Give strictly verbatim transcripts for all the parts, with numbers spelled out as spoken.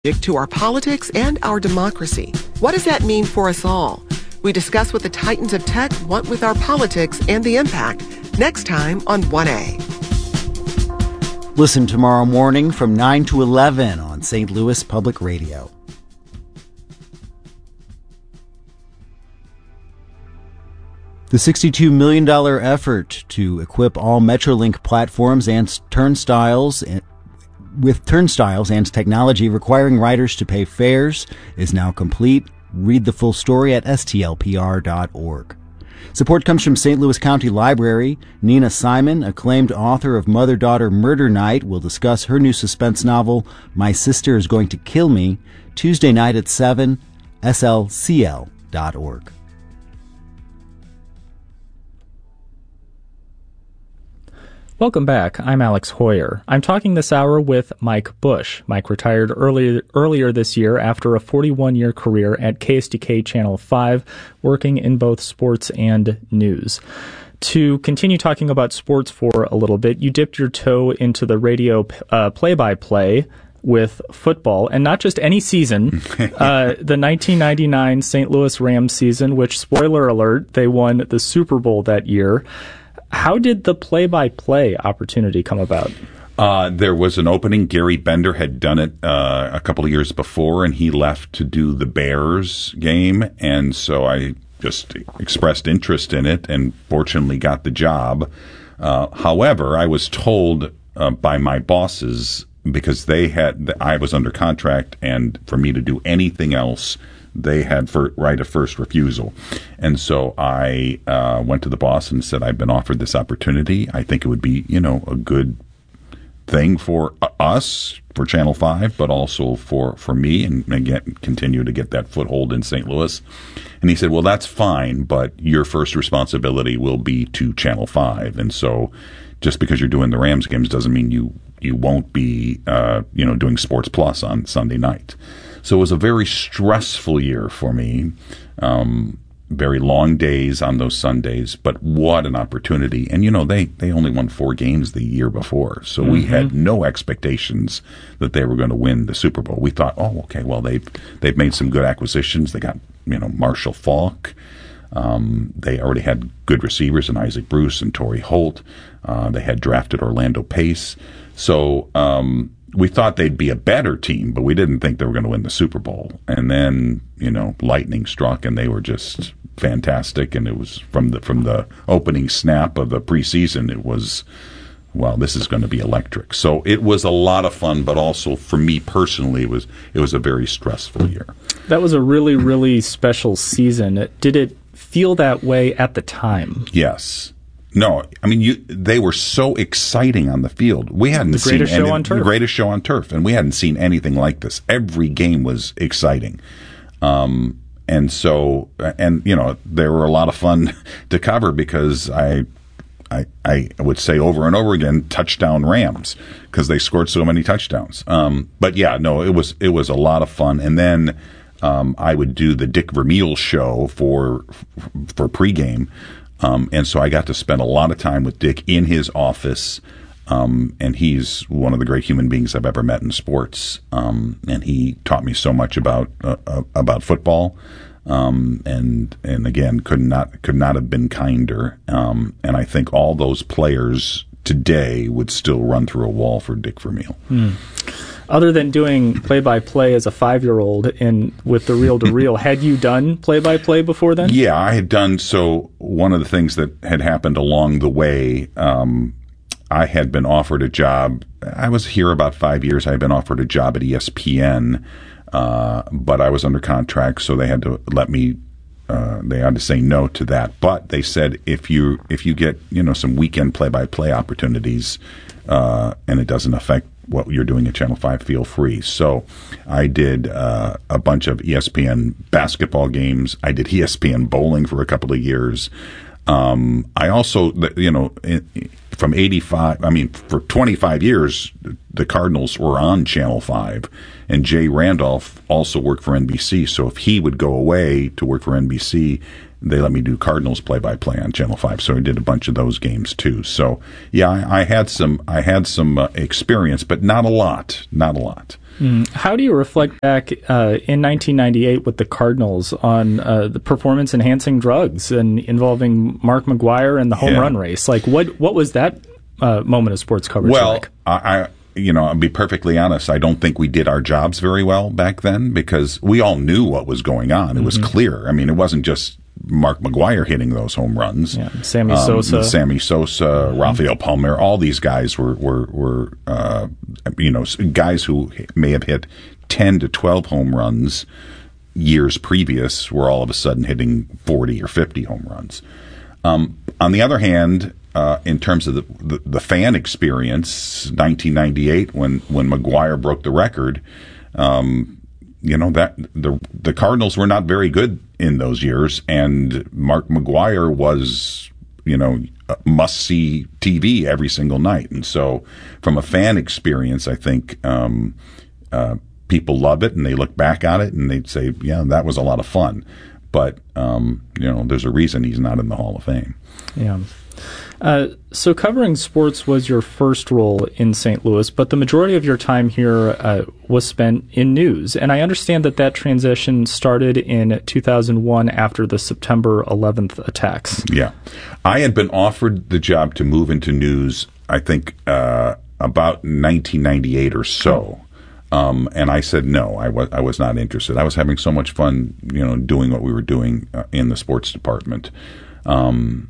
To our politics and our democracy. What does that mean for us all? We discuss what the titans of tech want with our politics and the impact next time on one A. Listen tomorrow morning from nine to eleven on Saint Louis Public Radio. The sixty-two million dollars effort to equip all Metrolink platforms and turnstiles with turnstiles and technology requiring riders to pay fares is now complete. Read the full story at S T L P R dot org. Support comes from Saint Louis County Library. Nina Simon, acclaimed author of Mother-Daughter Murder Night, will discuss her new suspense novel, My Sister is Going to Kill Me, Tuesday night at seven, S L C L dot org. Welcome back. I'm Alex Hoyer. I'm talking this hour with Mike Bush. Mike retired earlier earlier this year after a forty-one-year career at K S D K Channel five, working in both sports and news. To continue talking about sports for a little bit, you dipped your toe into the radio uh, play-by-play with football, and not just any season, uh, the nineteen ninety-nine Saint Louis Rams season, which, spoiler alert, they won the Super Bowl that year. How did the play-by-play opportunity come about? Uh, there was an opening. Gary Bender had done it uh, a couple of years before, and he left to do the Bears game. And so I just expressed interest in it and fortunately got the job. Uh, however, I was told uh, by my bosses, because they had, I was under contract, and for me to do anything else, they had for, right of first refusal. And so I uh, went to the boss and said, I've been offered this opportunity. I think it would be, you know, a good thing for us, for Channel five, but also for, for me, and again, continue to get that foothold in Saint Louis. And he said, well, that's fine, but your first responsibility will be to Channel five. And so just because you're doing the Rams games doesn't mean you, you won't be, uh, you know, doing Sports Plus on Sunday night. So it was a very stressful year for me, um, very long days on those Sundays, but what an opportunity. And, you know, they, they only won four games the year before, so mm-hmm. we had no expectations that they were going to win the Super Bowl. We thought, oh, okay, well, they've, they've made some good acquisitions. They got, you know, Marshall Faulk. Um, they already had good receivers in Isaac Bruce and Torrey Holt. Uh, they had drafted Orlando Pace. So, um, we thought they'd be a better team, but we didn't think they were going to win the Super Bowl. And then, you know, lightning struck, and they were just fantastic. And it was from the from the opening snap of the preseason, it was, well, this is going to be electric. So it was a lot of fun, but also for me personally, it was it was a very stressful year. That was a really, really special season. Did it feel that way at the time? Yes. No, I mean, you, they were so exciting on the field. We hadn't the seen greatest show any, on turf. The greatest show on turf, and we hadn't seen anything like this. Every game was exciting. Um, and so, and, you know, they were a lot of fun to cover because I, I, I would say over and over again, touchdown Rams, because they scored so many touchdowns. Um, but yeah, no, it was, it was a lot of fun. And then, um, I would do the Dick Vermeil show for, for pregame. Um, and so I got to spend a lot of time with Dick in his office, um, and he's one of the great human beings I've ever met in sports. Um, and he taught me so much about uh, uh, about football, um, and and again could not could not have been kinder. Um, and I think all those players today would still run through a wall for Dick Vermeil. Hmm. Other than doing play-by-play as a five-year-old in with the reel-to-reel, had you done play-by-play before then? Yeah, I had done. So one of the things that had happened along the way, um, I had been offered a job. I was here about five years. I had been offered a job at E S P N, uh, but I was under contract, so they had to let me. Uh, they had to say no to that. But they said if you if you get you know some weekend play-by-play opportunities, uh, and it doesn't affect what you're doing at Channel five, feel free. So I did uh, a bunch of E S P N basketball games. I did E S P N bowling for a couple of years. Um, I also, you know, from eighty-five, I mean, for twenty-five years, the Cardinals were on Channel five, and Jay Randolph also worked for N B C. So if he would go away to work for N B C, they let me do Cardinals play-by-play on Channel Five, so I did a bunch of those games too. So yeah, I, I had some I had some uh, experience, but not a lot, not a lot. Mm. How do you reflect back uh, in nineteen ninety-eight with the Cardinals on uh, the performance-enhancing drugs and involving Mark McGwire and the home yeah. run race? Like, what what was that uh, moment of sports coverage well, like? I. I You know, I'll be perfectly honest, I don't think we did our jobs very well back then because we all knew what was going on. It mm-hmm. was clear. I mean, it wasn't just Mark McGwire hitting those home runs. Yeah, Sammy um, Sosa. Sammy Sosa, mm-hmm. Rafael Palmeiro, all these guys were, were, were uh, you know, guys who may have hit ten to twelve home runs years previous were all of a sudden hitting forty or fifty home runs. Um, on the other hand, Uh, in terms of the, the, the fan experience, nineteen ninety-eight, when, when McGwire broke the record, um, you know, that the the Cardinals were not very good in those years, and Mark McGwire was, you know, must-see T V every single night. And so from a fan experience, I think um, uh, people love it, and they look back on it, and they'd say, yeah, that was a lot of fun. But, um, you know, there's a reason he's not in the Hall of Fame. Yeah. Uh, so covering sports was your first role in Saint Louis, but the majority of your time here uh, was spent in news. And I understand that that transition started in two thousand one after the September eleventh attacks. Yeah. I had been offered the job to move into news, I think, uh, about nineteen ninety-eight or so. Um, and I said no, I was, I was not interested. I was having so much fun, you know, doing what we were doing uh, in the sports department. Um,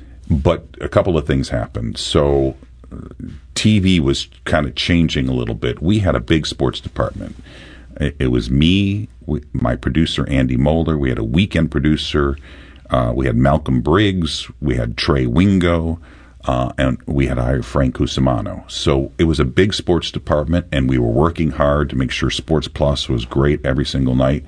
But a couple of things happened. So uh, T V was kind of changing a little bit. We had a big sports department. It, it was me, we, my producer, Andy Moeller. We had a weekend producer. Uh, we had Malcolm Briggs. We had Trey Wingo. Uh, and we had hired Frank Cusimano. So it was a big sports department, and we were working hard to make sure Sports Plus was great every single night.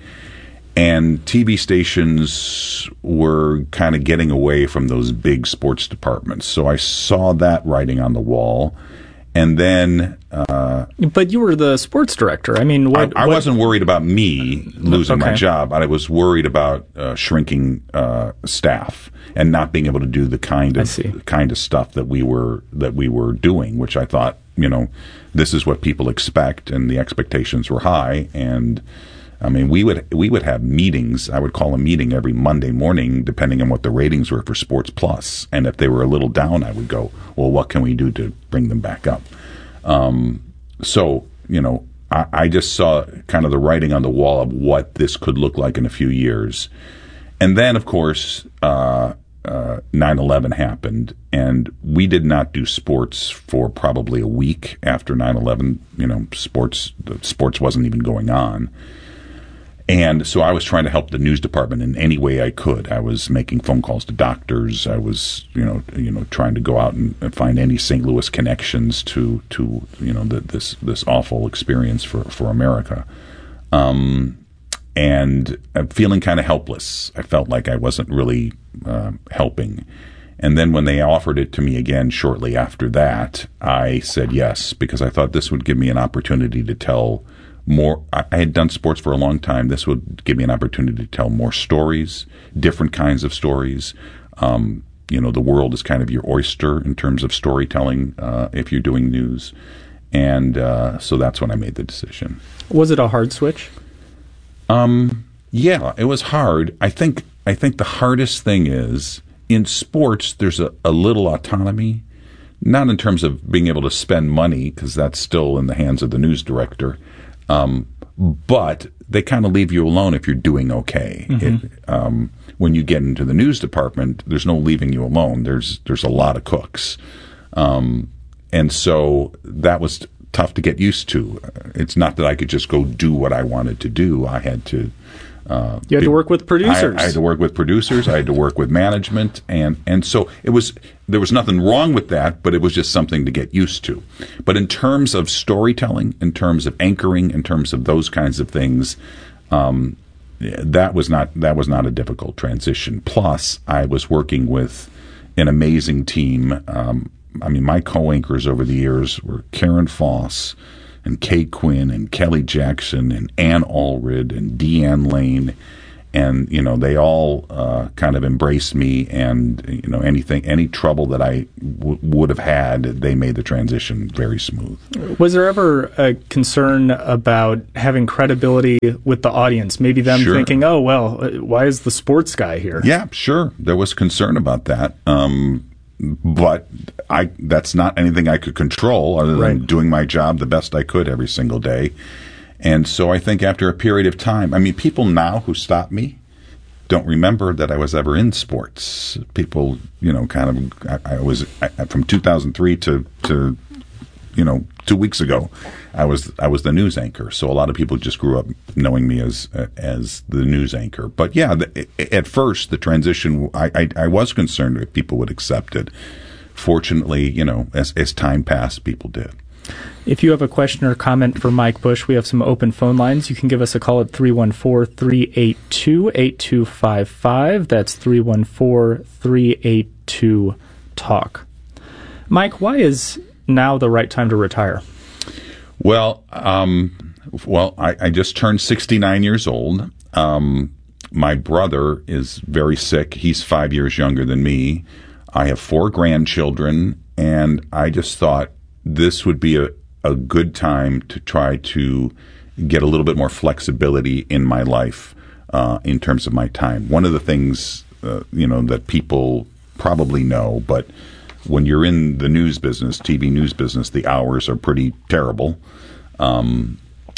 And T V stations were kind of getting away from those big sports departments. So I saw that writing on the wall. And then... Uh, but you were the sports director. I mean, what... I, I what, wasn't worried about me losing okay. my job. I was worried about uh, shrinking uh, staff and not being able to do the kind of kind of stuff that we were that we were doing, which I thought, you know, this is what people expect, and the expectations were high. And... I mean, we would we would have meetings. I would call a meeting every Monday morning, depending on what the ratings were for Sports Plus. And if they were a little down, I would go, well, what can we do to bring them back up? Um, so, you know, I, I just saw kind of the writing on the wall of what this could look like in a few years. And then, of course, uh, uh, nine eleven happened, and we did not do sports for probably a week after nine eleven. You know, sports sports wasn't even going on. And so I was trying to help the news department in any way I could. I was making phone calls to doctors. I was, you know, you know, trying to go out and find any Saint Louis connections to, to you know, the, this this awful experience for for America. Um, and I'm feeling kind of helpless. I felt like I wasn't really uh, helping. And then when they offered it to me again shortly after that, I said yes, because I thought this would give me an opportunity to tell more. I had done sports for a long time. This would give me an opportunity to tell more stories, different kinds of stories. Um, you know, the world is kind of your oyster in terms of storytelling uh, if you're doing news. And uh, so that's when I made the decision. Was it a hard switch? Um, yeah, it was hard. I think I think the hardest thing is in sports, there's a, a little autonomy, not in terms of being able to spend money, because that's still in the hands of the news director. Um, but they kind of leave you alone if you're doing okay. Mm-hmm. It, um, when you get into the news department, there's no leaving you alone. There's there's a lot of cooks, um, and so that was tough to get used to. It's not that I could just go do what I wanted to do. I had to. Uh, you had to work with producers. I, I had to work with producers. I had to work with management, and and so it was. There was nothing wrong with that, but it was just something to get used to. But in terms of storytelling, in terms of anchoring, in terms of those kinds of things, um, that was not that was not a difficult transition. Plus, I was working with an amazing team. Um, I mean, my co-anchors over the years were Karen Foss and Kay Quinn and Kelly Jackson and Ann Allred and Deanne Lane. and you know they all uh, kind of embraced me, and you know anything, any trouble that I w- would have had, they made the transition very smooth. Was there ever a concern about having credibility with the audience? Maybe them Sure. thinking, "Oh well, why is the sports guy here?" Yeah, sure. There was concern about that. Um, but I that's not anything I could control other than Right. doing my job the best I could every single day. And so I think after a period of time, I mean, people now who stop me don't remember that I was ever in sports. People, you know, kind of, I, I was, I, from two thousand three to, to, you know, two weeks ago, I was I was the news anchor. So a lot of people just grew up knowing me as as the news anchor. But yeah, the, at first the transition, I, I I was concerned if people would accept it. Fortunately, you know, as as time passed, people did. If you have a question or comment for Mike Bush, we have some open phone lines. You can give us a call at three one four, three eight two, eight two five five. That's three one four, three eight two, talk. Mike, why is now the right time to retire? Well, um, well, I, I just turned sixty-nine years old. Um, my brother is very sick. He's five years younger than me. I have four grandchildren, and I just thought this would be a, a good time to try to get a little bit more flexibility in my life uh, in terms of my time. One of the things, uh, you know, that people probably know, but when you're in the news business, T V news business, the hours are pretty terrible. Um,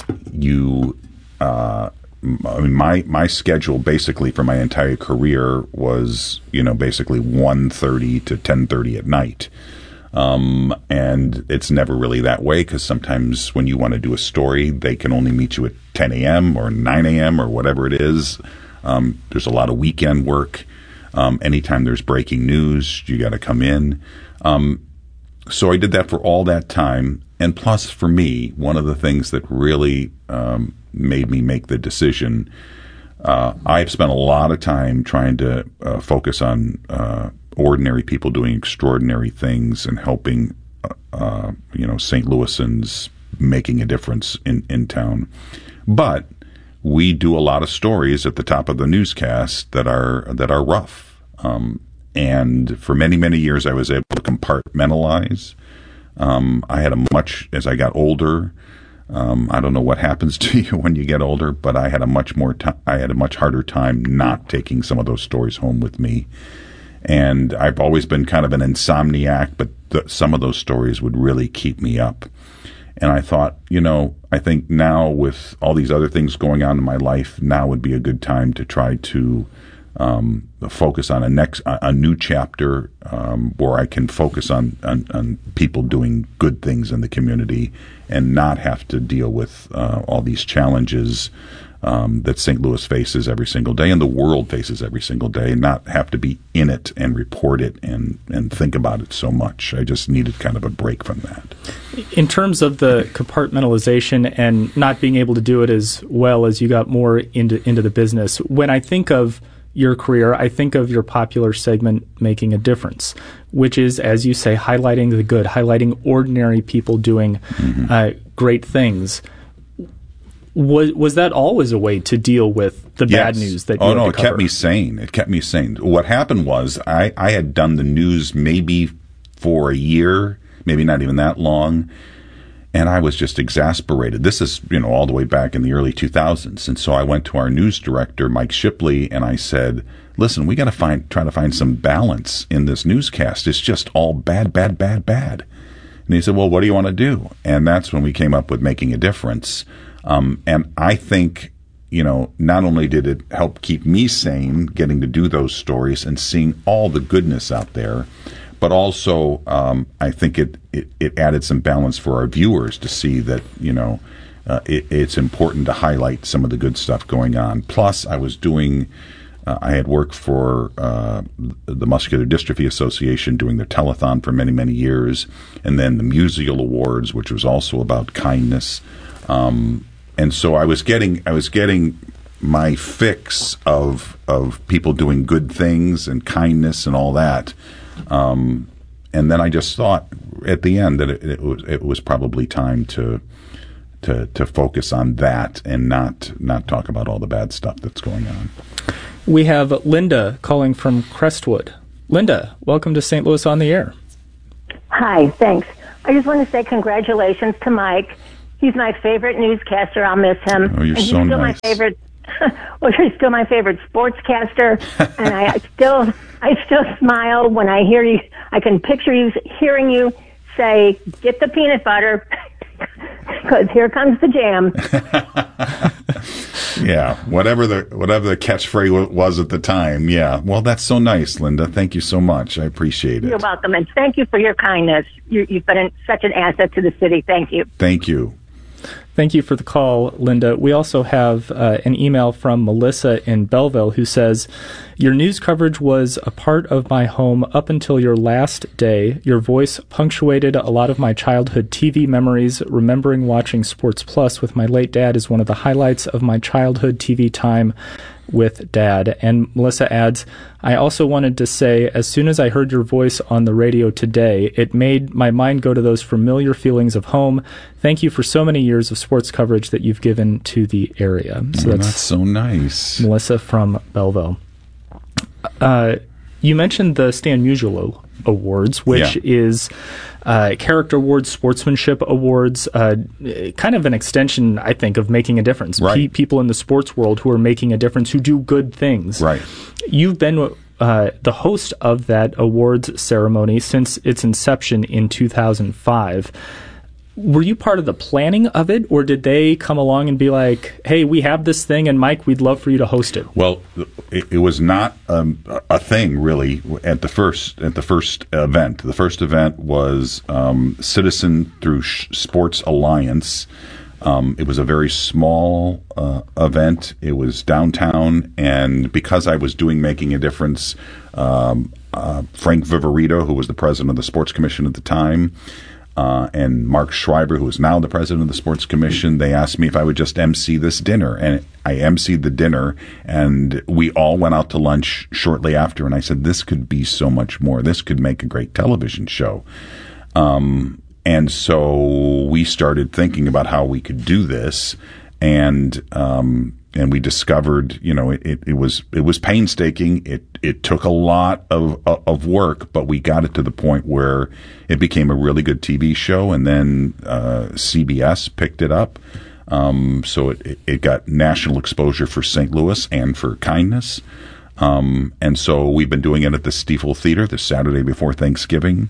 you, uh, I mean, my, my schedule basically for my entire career was, you know, basically one thirty to ten thirty at night. Um, and it's never really that way because sometimes when you want to do a story, they can only meet you at ten a.m. or nine a.m. or whatever it is. Um, there's a lot of weekend work. Um, anytime there's breaking news, you got to come in. Um, so I did that for all that time. And plus, for me, one of the things that really um, made me make the decision, uh, I've spent a lot of time trying to uh, focus on uh, ordinary people doing extraordinary things and helping, uh, uh, you know, Saint Louisans making a difference in, in town. But we do a lot of stories at the top of the newscast that are that are rough. Um, and for many, many years, I was able to compartmentalize. Um, I had a much, as I got older, um, I don't know what happens to you when you get older, but I had a much more, t- I had a much harder time not taking some of those stories home with me. And I've always been kind of an insomniac, but the, some of those stories would really keep me up. And I thought, you know, I think now with all these other things going on in my life, now would be a good time to try to um, focus on a next, a new chapter um, where I can focus on, on, on people doing good things in the community and not have to deal with uh, all these challenges um, that Saint Louis faces every single day and the world faces every single day, and not have to be in it and report it and, and think about it so much. I just needed kind of a break from that. In terms of the compartmentalization and not being able to do it as well as you got more into into the business, when I think of your career, I think of your popular segment, Making a Difference, which is, as you say, highlighting the good, highlighting ordinary people doing mm-hmm. uh, great things. Was was that always a way to deal with the yes. bad news that you oh had no to it cover? kept me sane it kept me sane What happened was I, I had done the news maybe for a year, maybe not even that long, and I was just exasperated. This is, you know, all the way back in the early two thousands. And so I went to our news director, Mike Shipley, and I said, listen, we got to find try to find some balance in this newscast. It's just all bad, bad, bad, bad. And he said, well, what do you want to do? And that's when we came up with Making a Difference. Um, and I think, you know, not only did it help keep me sane, getting to do those stories and seeing all the goodness out there, but also um, I think it, it, it added some balance for our viewers to see that, you know, uh, it, it's important to highlight some of the good stuff going on. Plus, I was doing, uh, I had worked for uh, the Muscular Dystrophy Association doing their telethon for many, many years, and then the Musial Awards, which was also about kindness. Um, and so I was getting, I was getting my fix of of people doing good things and kindness and all that. Um, and then I just thought at the end that it, it was it was probably time to to to focus on that and not not talk about all the bad stuff that's going on. We have Linda calling from Crestwood. Linda, welcome to Saint Louis on the Air. Hi, thanks. I just want to say congratulations to Mike. He's my favorite newscaster. I'll miss him. Oh, you're and he's so still nice. My favorite. Well, you're still my favorite sportscaster, and I still, I still smile when I hear you. I can picture you hearing you say, "Get the peanut butter," because here comes the jam. Yeah, whatever the whatever the catchphrase was at the time. Yeah, well, that's so nice, Linda. Thank you so much. I appreciate it. You're welcome, and thank you for your kindness. You, you've been an, such an asset to the city. Thank you. Thank you. Thank you for the call, Linda. We also have uh, an email from Melissa in Belleville who says, your news coverage was a part of my home up until your last day. Your voice punctuated a lot of my childhood T V memories. Remembering watching Sports Plus with my late dad is one of the highlights of my childhood T V time with Dad. And Melissa adds, I also wanted to say, as soon as I heard your voice on the radio today, it made my mind go to those familiar feelings of home. Thank you for so many years of sports coverage that you've given to the area. So oh, that's, that's so nice. Melissa from Belleville. Uh, you mentioned the Stan Musial Awards, which yeah. is uh, character awards, sportsmanship awards, uh, kind of an extension, I think, of making a difference. Right. Pe- people in the sports world who are making a difference, who do good things. Right. You've been uh, the host of that awards ceremony since its inception in two thousand five. Were you part of the planning of it, or did they come along and be like, hey, we have this thing, and Mike, we'd love for you to host it? Well, it, it was not um, a thing, really, at the first at the first event. The first event was um, Citizen through Sports Alliance. Um, it was a very small uh, event. It was downtown, and because I was doing Making a Difference, um, uh, Frank Viverito, who was the president of the Sports Commission at the time, Uh, and Mark Schreiber, who is now the president of the Sports Commission, they asked me if I would just emcee this dinner. And I emceed the dinner, and we all went out to lunch shortly after. And I said, this could be so much more. This could make a great television show. Um, and so we started thinking about how we could do this. And um, and we discovered, you know, it, it, it was it was painstaking. It it took a lot of of work, but we got it to the point where it became a really good T V show. And then uh, C B S picked it up, um, so it it got national exposure for Saint Louis and for kindness. Um, and so we've been doing it at the Stiefel Theater this Saturday before Thanksgiving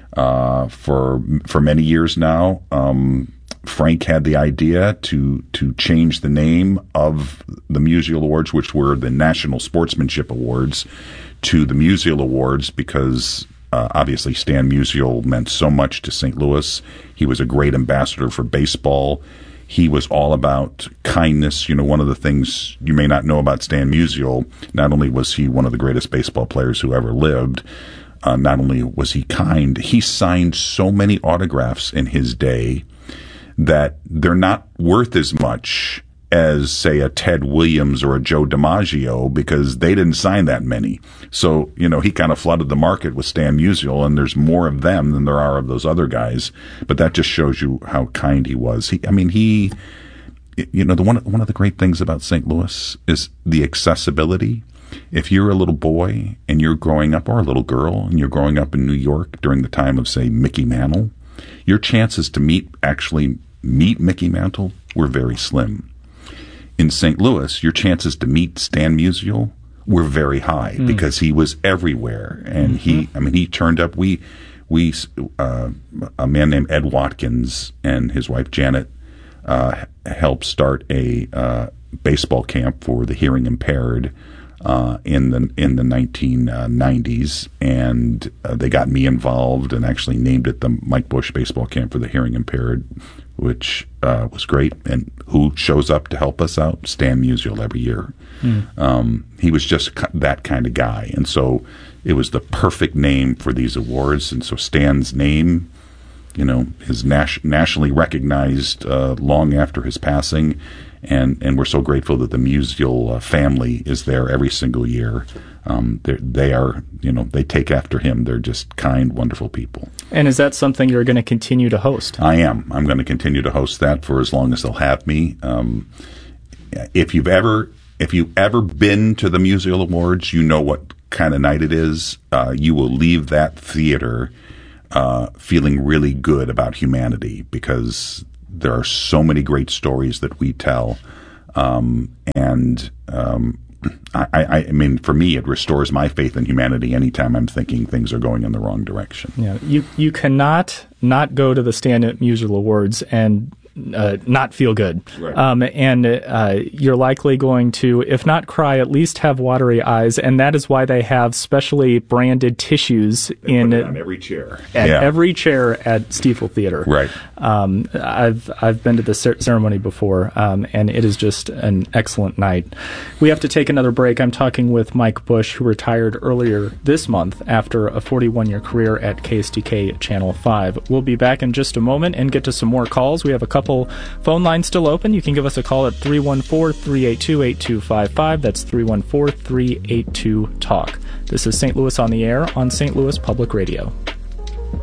uh, for for many years now. Um, Frank had the idea to to change the name of the Musial Awards, which were the National Sportsmanship Awards, to the Musial Awards because uh, obviously Stan Musial meant so much to Saint Louis. He was a great ambassador for baseball. He was all about kindness. You know, one of the things you may not know about Stan Musial, not only was he one of the greatest baseball players who ever lived, uh, not only was he kind, he signed so many autographs in his day that they're not worth as much as, say, a Ted Williams or a Joe DiMaggio because they didn't sign that many. So, you know, he kind of flooded the market with Stan Musial, and there's more of them than there are of those other guys. But that just shows you how kind he was. He, I mean, he, you know, the one, one of the great things about Saint Louis is the accessibility. If you're a little boy and you're growing up, or a little girl, and you're growing up in New York during the time of, say, Mickey Mantle, your chances to meet, actually meet Mickey Mantle were very slim. In Saint Louis, your chances to meet Stan Musial were very high mm. because he was everywhere. And mm-hmm. he, I mean, he turned up. We, we, uh, a man named Ed Watkins and his wife Janet, uh, helped start a, uh, baseball camp for the hearing impaired, uh, in the, in the nineteen nineties. And, uh, they got me involved and actually named it the Mike Bush Baseball Camp for the Hearing Impaired, which uh, was great. And who shows up to help us out? Stan Musial every year. Mm. Um, he was just that kind of guy. And so it was the perfect name for these awards. And so Stan's name, you know, is nas- nationally recognized uh, long after his passing. and and we're so grateful that the Musial uh, family is there every single year. Um, they are, you know, they take after him. They're just kind, wonderful people. And is that something you're going to continue to host? I am. I'm going to continue to host that for as long as they'll have me. Um, if you've ever, if you've ever been to the Musial Awards, you know what kind of night it is. Uh, you will leave that theater uh, feeling really good about humanity, because there are so many great stories that we tell, um, and um, I, I, I mean, for me, it restores my faith in humanity anytime I'm thinking things are going in the wrong direction. Yeah, you you cannot not go to the Stand-Up Musial Awards and uh, not feel good. Right. Um, and uh, you're likely going to, if not cry, at least have watery eyes. And that is why they have specially branded tissues They in put it on every chair. at Yeah. every chair at Stiefel Theater. Right. Um, I've I've been to the cer- ceremony before, um, and it is just an excellent night. We have to take another break. I'm talking with Mike Bush, who retired earlier this month after a forty-one-year career at K S D K Channel five. We'll be back in just a moment and get to some more calls. We have a couple phone lines still open. You can give us a call at three one four, three eight two, eight two five five. That's three one four, three eight two, TALK. This is Saint Louis on the Air on Saint Louis Public Radio.